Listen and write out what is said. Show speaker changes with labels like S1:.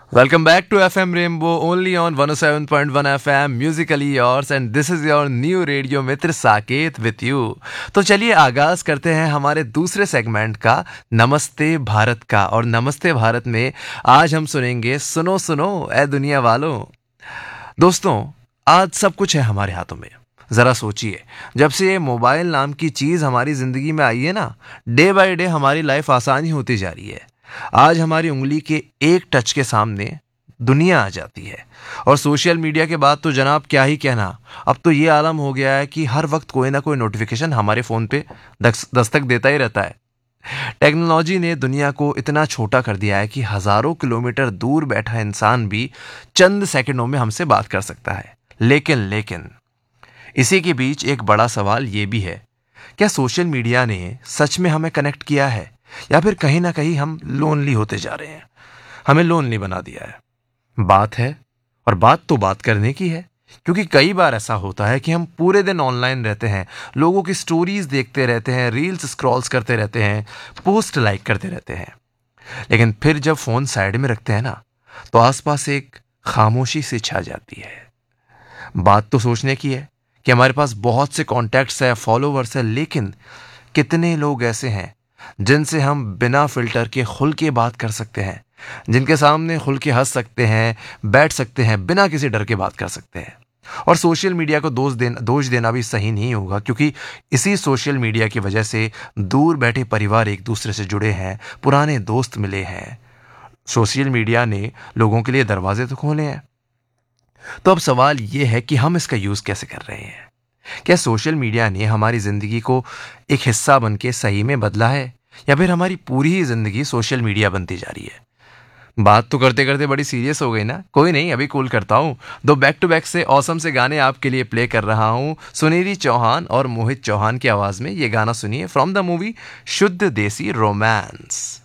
S1: Welcome back to FM Rainbow only on 107.1 FM musically yours and this is your new radio Mitra Saket with you। तो चलिए आगाज करते हैं हमारे दूसरे सेगमेंट का नमस्ते भारत का। और नमस्ते भारत में आज हम सुनेंगे सुनो सुनो ए दुनिया वालों। दोस्तों, आज सब कुछ है हमारे हाथों में। ज़रा सोचिए, जब से ये मोबाइल नाम की चीज़ हमारी ज़िंदगी में आई है ना, डे बाय डे हमारी लाइफ आसान ही होती जा रही है। आज हमारी उंगली के एक टच के सामने दुनिया आ जाती है। और सोशल मीडिया के बाद तो जनाब क्या ही कहना, अब तो ये आलम हो गया है कि हर वक्त कोई ना कोई नोटिफिकेशन हमारे फ़ोन पे दस्तक देता ही रहता है। टेक्नोलॉजी ने दुनिया को इतना छोटा कर दिया है कि हज़ारों किलोमीटर दूर बैठा इंसान भी चंद सेकंडों में हमसे बात कर सकता है। लेकिन इसी के बीच एक बड़ा सवाल ये भी है, क्या सोशल मीडिया ने सच में हमें कनेक्ट किया है या फिर कहीं ना कहीं हम लोनली होते जा रहे हैं, हमें लोनली बना दिया है। बात है, और बात तो बात करने की है, क्योंकि कई बार ऐसा होता है कि हम पूरे दिन ऑनलाइन रहते हैं, लोगों की स्टोरीज देखते रहते हैं, रील्स स्क्रॉल्स करते रहते हैं, पोस्ट लाइक करते रहते हैं, लेकिन फिर जब फ़ोन साइड में रखते हैं ना, तो आसपास एक खामोशी सी छा जाती है। बात तो सोचने की है कि हमारे पास बहुत से कॉन्टैक्ट्स है, फॉलोवर्स है, लेकिन कितने लोग ऐसे हैं जिनसे हम बिना फिल्टर के खुल के बात कर सकते हैं, जिनके सामने खुल के हंस सकते हैं, बैठ सकते हैं, बिना किसी डर के बात कर सकते हैं। और सोशल मीडिया को दोष देना भी सही नहीं होगा, क्योंकि इसी सोशल मीडिया की वजह से दूर बैठे परिवार एक दूसरे से जुड़े हैं, पुराने दोस्त मिले हैं। सोशल मीडिया ने लोगों के लिए दरवाजे तो खोले हैं। तो अब सवाल ये है कि हम इसका यूज़ कैसे कर रहे हैं। क्या सोशल मीडिया ने हमारी ज़िंदगी को एक हिस्सा बन के सही में बदला है, या फिर हमारी पूरी ही ज़िंदगी सोशल मीडिया बनती जा रही है। बात तो करते करते बड़ी सीरियस हो गई ना। कोई नहीं, अभी कूल करता हूँ। दो बैक टू बैक से ऑसम से गाने आपके लिए प्ले कर रहा हूँ। सुनीति चौहान और मोहित चौहान की आवाज़ में ये गाना सुनिए, फ्रॉम द मूवी शुद्ध देसी रोमांस।